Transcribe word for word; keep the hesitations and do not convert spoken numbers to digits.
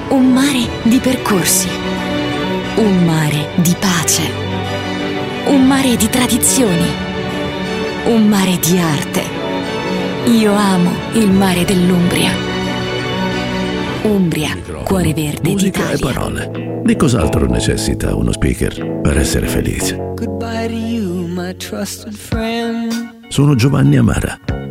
Un mare di percorsi. Un mare di pace. Un mare di tradizioni. Un mare di arte. Io amo il mare dell'Umbria. Umbria, cuore verde musica d'Italia. e parole. Di cos'altro necessita uno speaker per essere felice? Goodbye to you, my trusted friend. Sono Giovanni Amara